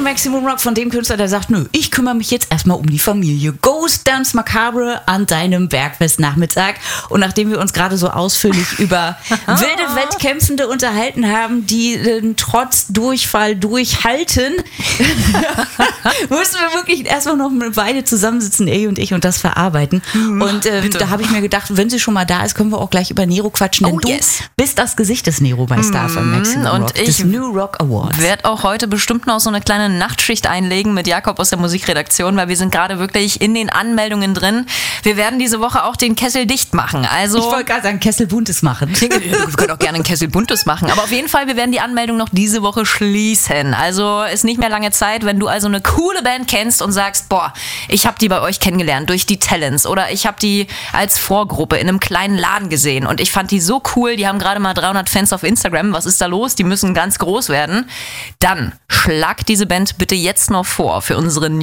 Maximum Rock von dem Künstler, der sagt, nö, ich kümmere mich jetzt erstmal um die Familie. Ghost Dance Macabre an deinem Bergfestnachmittag. Und nachdem wir uns gerade so ausführlich über wilde Wettkämpfende unterhalten haben, die trotz Durchfall durchhalten, mussten wir wirklich erstmal noch eine Weile zusammensitzen, und ich, und das verarbeiten. Und da habe ich mir gedacht, wenn sie schon mal da ist, können wir auch gleich über Nero quatschen. Denn du bist das Gesicht des Nero bei Star FM Maximum Rock, und des New Rock Awards. Ich werde auch heute bestimmt noch so eine kleine Nachtschicht einlegen mit Jakob aus der Musikredaktion, weil wir sind gerade wirklich in den Anmeldungen drin. Wir werden diese Woche auch den Kessel dicht machen. Also ich wollte gerade sagen, Kessel Buntes machen. Wir können auch gerne einen Kessel Buntes machen. Aber auf jeden Fall, wir werden die Anmeldung noch diese Woche schließen. Also ist nicht mehr lange Zeit, wenn du also eine coole Band kennst und sagst, boah, ich habe die bei euch kennengelernt durch die Talents oder ich habe die als Vorgruppe in einem kleinen Laden gesehen und ich fand die so cool, die haben gerade mal 300 Fans auf Instagram, was ist da los? Die müssen ganz groß werden. Dann schlag diese Band bitte jetzt noch vor für unsere